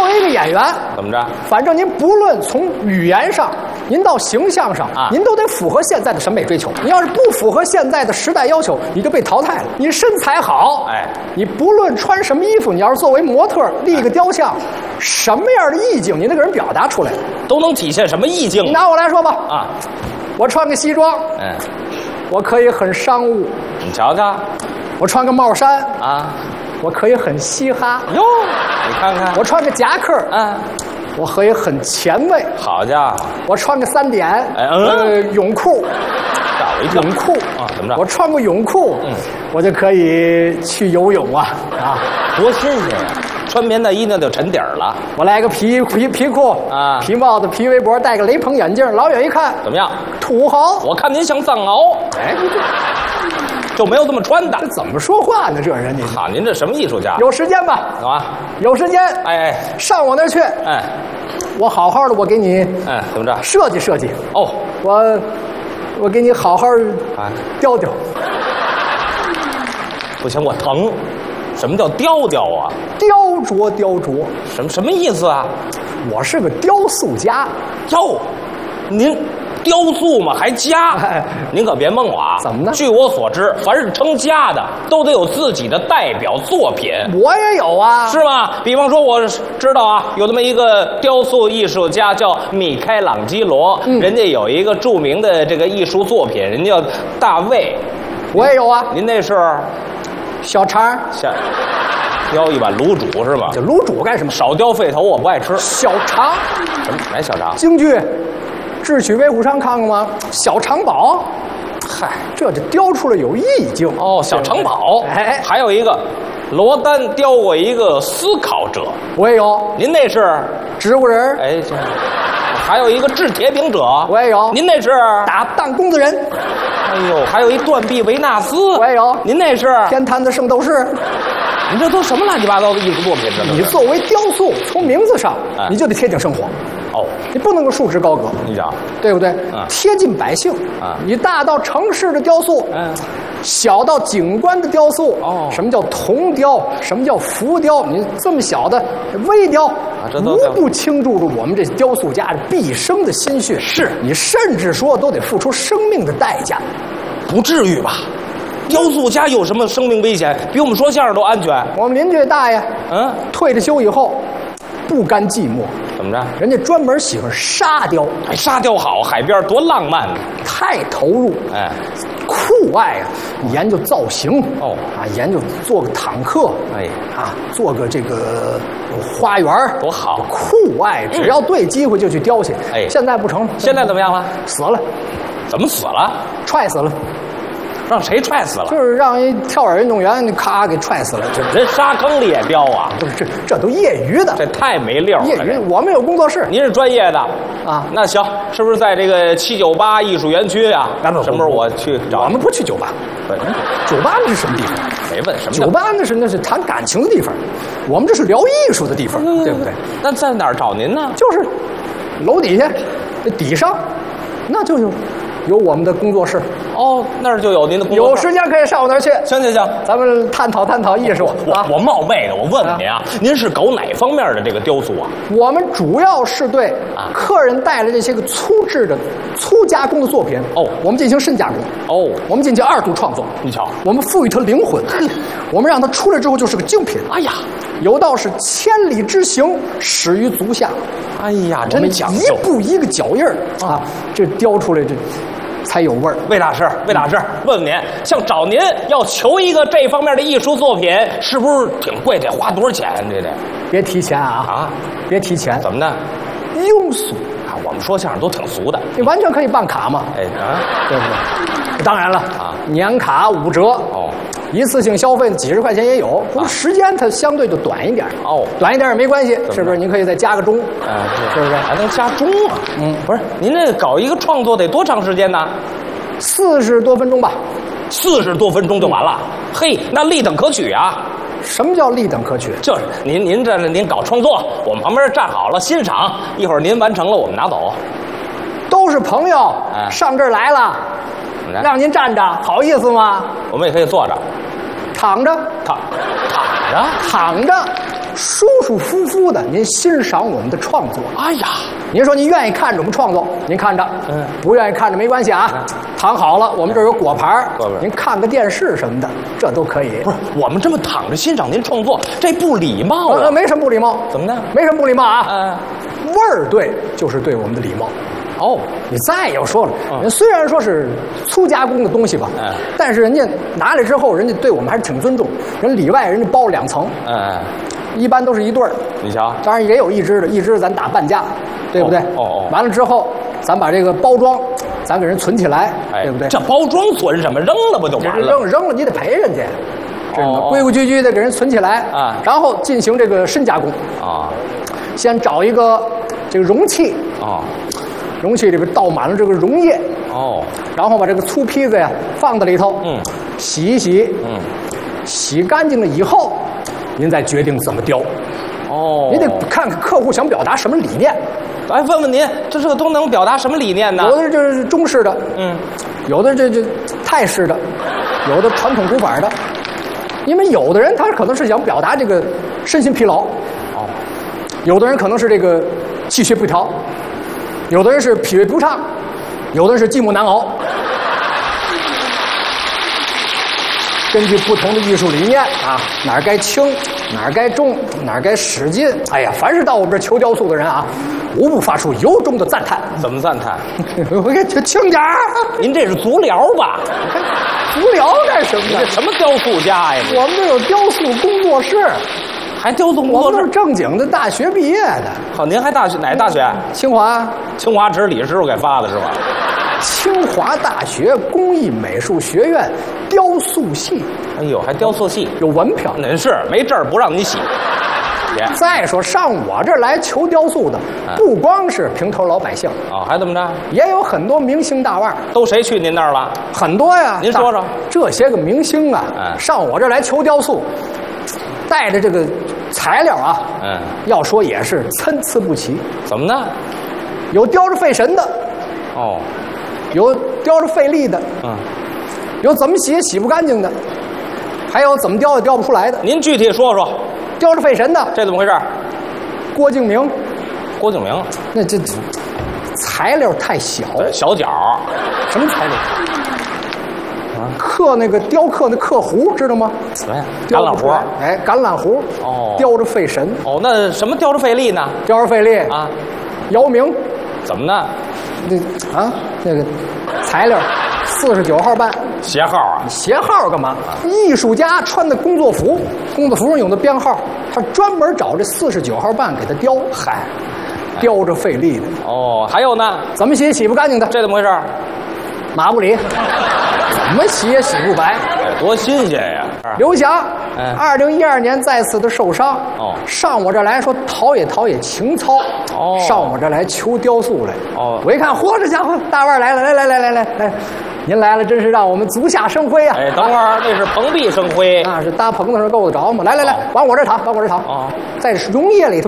为一个演员， 怎么着？ 反正您不论从语言上，您到形象上啊， 您都得符合现在的审美追求。你要是不符合现在的时代要求，你就被淘汰了。你身材好， 哎， 你不论穿什么衣服，你要是作为模特立个雕像，什么样的意境，你得给人表达出来， 都能体现什么意境你拿我来说吧， 啊？ 我穿个西装， 嗯， 我可以很商务； 你瞧瞧我穿个帽衫， 啊， 我可以很嘻哈； 哟，你看看， 我穿个夹克， 啊， 我可以很前卫； 好家伙， 我穿个3点，泳裤， 吓我一跳泳裤啊！怎么着？ 我穿个泳裤，我就可以去游泳啊！ 多新鲜呀！穿棉大衣那就沉底儿了。 我来个皮裤啊皮帽子、皮围脖，戴个雷朋眼镜，老远一看怎么样？ 土豪。 我看您像藏獒， 哎， 就没有这么穿的这。怎么说话呢？这人你好，您这什么艺术家？ 有时间吧？ 有啊？ 有时间， 哎上我那儿去， 哎我好好的，我给你哎，怎么着？ 设计设计， 哦， 我给你好好啊， 雕雕。 不行，我疼。什么叫雕雕啊？ 雕琢， 什么意思啊？ 我是个雕塑家。 哟，您雕塑吗？还家？ 哎您可别蒙我啊！ 怎么呢据我所知，凡是称家的，都得有自己的代表作品。 我也有啊， 是吗？比方说，我知道啊，有这么一个雕塑艺术家叫米开朗基罗，人家有一个著名的这个艺术作品，人家叫大卫。 我也有啊， 您那是小肠。 下雕一碗卤煮是吗？ 这卤煮干什么？ 少雕肺头，我不爱吃。 小肠， 什么？哪小肠？ 京剧《智取威虎山》看过吗？小肠宝，嗨，这就雕出来有意境哦，小城堡。 哎， 还有一个，罗丹雕过一个思考者。 我也有您那是？ 植物人， 哎，这还有一个制铁饼者。 我也有您那是？ 打弹弓的人， 哎呦，还有一断臂维纳斯。 我也有您那是？ 天坛的圣斗士。 您这都什么乱七八糟的艺术作品？这都是你作为雕塑，从名字上哎你就得贴近生活， 哦， 你不能够束之高阁， 你讲， 对不对？ 嗯贴近百姓啊你大到城市的雕塑， 嗯， 小到景观的雕塑， 哦什么叫铜雕？什么叫浮雕？你这么小的微雕， 这都无不倾注着我们这雕塑家毕生的心血。 是你甚至说都得付出生命的代价。 不至于吧？雕塑家有什么生命危险？比我们说相声都安全。 我们邻居大爷嗯， 退了休以后，不甘寂寞， 怎么着？ 人家专门喜欢沙雕， 哎，沙雕好，海边多浪漫呢。 太投入， 哎， 酷爱啊！研究造型哦研究做个坦克， 哎做个这个花园儿多好酷爱！只要对机会就去雕去。 哎现在不成了， 现在怎么样了？ 死了， 怎么死了？ 踹死了， 让谁踹死了？ 就是让一跳远运动员咔给踹死了。 人沙坑里也雕啊？ 不是这都业余的， 这太没溜了。 业余。我们有工作室您是专业的啊那行，是不是在这个798艺术园区啊？ 不什么时候我去找？ 我们不去酒吧，酒吧那是什么地方？ 没问什么叫酒吧那是谈感情的地方，我们这是聊艺术的地方，对不对？ 那在哪儿找您呢？ 就是楼底下，这底上，那就有我们的工作室。 哦，那儿就有您的工作室。 有时间可以上我那儿去， 行， 咱们探讨探讨艺术啊。 我冒昧的，我问问您啊，您是搞哪方面的这个雕塑啊？ 我们主要是对客人带来这些个粗制的、粗加工的作品，我们进行深加工，我们进行2度创作。 你瞧， 我们赋予它灵魂，我们让它出来之后就是个精品。 哎呀， 有道是千里之行，始于足下。 哎呀， 我们真讲究。 一步一个脚印儿啊，这雕出来这才有味儿。 魏大师，问问您，像找您要求一个这方面的艺术作品，是不是挺贵？得花多少钱？这得别提钱啊！别提钱， 怎么呢？ 庸俗啊！我们说相声都挺俗的， 你完全可以办卡嘛， 哎对不对？当然了年卡5折一次性消费几十块钱也有，不过时间它相对就短一点短一点也没关系，是不是？您可以再加个钟，是不是？ 还能加钟啊？不是，您这搞一个创作得多长时间呢 ？40多分钟吧。 40多分钟就完了？嘿，那立等可取啊！ 什么叫立等可取？ 就是您这您搞创作，我们旁边站好了欣赏，一会儿您完成了，我们拿走。 都是朋友，上这儿来了，让您站着，好意思吗？ 我们也可以坐着， 躺着， 躺着， 舒舒服服的您欣赏我们的创作。 哎呀， 您说您愿意看着我们创作，您看着；不愿意看着没关系啊。躺好了，我们这儿有果盘，您看个电视什么的，这都可以。 不是，我们这么躺着欣赏您创作，这不礼貌啊！ 没什么不礼貌， 怎么的？ 没什么不礼貌啊。味儿对，就是对我们的礼貌。哦，你再要说了，人虽然说是粗加工的东西吧，但是人家拿来之后，人家对我们还是挺尊重。人里外人家包2层，一般都是一对儿。 你瞧， 当然也有一只的，一只咱打半价，对不对？完了之后，咱把这个包装，咱给人存起来，对不对？ 这包装存什么？扔了不就完了？ 扔了你得赔人家，知道吗？规规矩矩的给人存起来啊，然后进行这个深加工啊。先找一个这个容器啊。容器里边倒满了这个溶液然后把这个粗坯子呀放在里头，洗一洗，洗干净了以后，您再决定怎么雕。您得看看客户想表达什么理念。 哎，问问您，这个都能表达什么理念呢？ 有的就是中式的，有的这泰式的，有的传统古法的。因为有的人他可能是想表达这个身心疲劳，有的人可能是这个气血不调。有的人是脾胃不畅，有的人是寂寞难熬。根据不同的艺术理念啊，哪儿该轻，哪儿该重，哪儿该使劲。哎呀，凡是到我们这求雕塑的人啊，无不发出由衷的赞叹。 怎么赞叹？ 我给轻点儿。 您这是足疗吧？ 足疗干什么呢？ 这什么雕塑家呀？ 我们这有雕塑工作室。 还雕塑工作室？ 我们是正经的大学毕业的。 好，您还大学哪大学？ 清华。 清华只是李师傅给发的是吧？ 清华大学工艺美术学院雕塑系。 哎呦，还雕塑系有文凭？ 您是没证不让你洗。 再说上我这儿来求雕塑的，不光是平头老百姓还怎么着？ 也有很多明星大腕。 都谁去您那儿了？ 很多呀。 您说说， 这些个明星啊，上我这儿来求雕塑。带着这个材料啊，要说也是参差不齐。 怎么呢？ 有雕着费神的，有雕着费力的，有怎么洗也洗不干净的，还有怎么雕也雕不出来的。 您具体说说。 雕着费神的， 这怎么回事？ 郭敬明。 郭敬明， 那这材料太小， 小角。 什么材料？刻那个雕刻那刻壶知道吗？ 什么呀？橄榄核。 哎，橄榄核。雕着费神。 那什么雕着费力呢？ 雕着费力啊。姚明。 怎么呢？ 那个材料49号半。 鞋号啊？ 鞋号干嘛？艺术家穿的工作服，工作服上有的编号，他专门找这49号半给他雕。嗨，雕着费力的。 还有呢？ 怎么洗也洗不干净的。 这怎么回事？ 马布里。怎么洗也洗不白， 多新鲜呀！ 刘翔，2012年再次的受伤，上我这来说陶冶情操，上我这来求雕塑来。我一看，嚯，这家伙大腕来了，来，您来了，真是让我们足下生辉啊！ 哎，等会儿那是蓬荜生辉， 那是搭棚子上够得着吗？来，往我这躺，在溶液里头